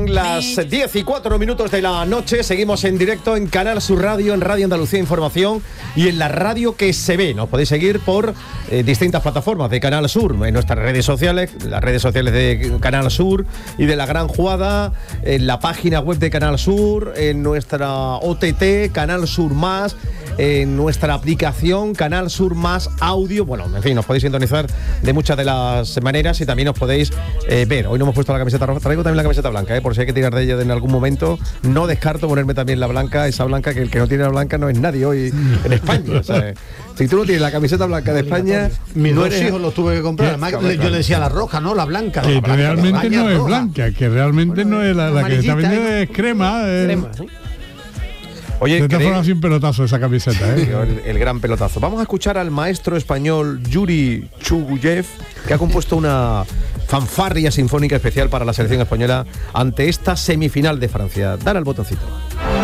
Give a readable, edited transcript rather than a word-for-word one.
Son las 10:04 de la noche. Seguimos en directo en Canal Sur Radio, en Radio Andalucía Información y en la radio que se ve. Nos podéis seguir por distintas plataformas de Canal Sur, en nuestras redes sociales, las redes sociales de Canal Sur y de La Gran Jugada, en la página web de Canal Sur, en nuestra OTT, Canal Sur Más, en nuestra aplicación Canal Sur Más Audio. Bueno, en fin, nos podéis sintonizar de muchas de las maneras y también os podéis ver. Hoy no hemos puesto la camiseta roja, traigo también la camiseta blanca, por si hay que tirar de ella en algún momento. No descarto ponerme también la blanca, esa blanca, que el que no tiene la blanca no es nadie hoy en España, ¿sabes? Si tú no tienes la camiseta blanca de España, mis no dos hijos los tuve que comprar. Además, yo le decía la roja, ¿no? La blanca. Que la blanca, realmente no es roja. blanca, que realmente no es la que está vendiendo es crema. ¿Sí? Oye, de esta forma sin pelotazo esa camiseta, el gran pelotazo. Vamos a escuchar al maestro español Yuri Chuguyev, que ha compuesto una fanfarria sinfónica especial para la selección española ante esta semifinal de Francia. Dale al botoncito.